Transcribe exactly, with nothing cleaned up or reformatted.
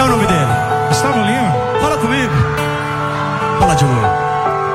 É o nome dele. Gustavo Lima. Fala comigo. Fala de novo.